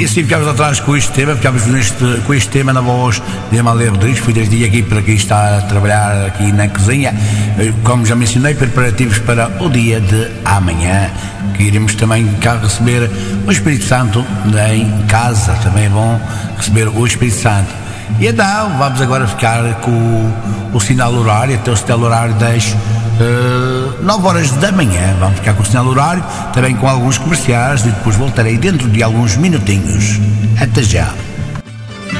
E sim, ficámos atrás com este tema, com este tema na voz de Amália Rodrigues. Fui desde dia aqui para quem está a trabalhar aqui na cozinha. Como já mencionei, preparativos para o dia de amanhã, que iremos também cá receber o Espírito Santo em casa. Também é bom receber o Espírito Santo. E então vamos agora ficar com o sinal horário, até o sinal horário das 9 horas da manhã. Vamos ficar com o sinal horário, também com alguns comerciais, e depois voltarei dentro de alguns minutinhos. Até já.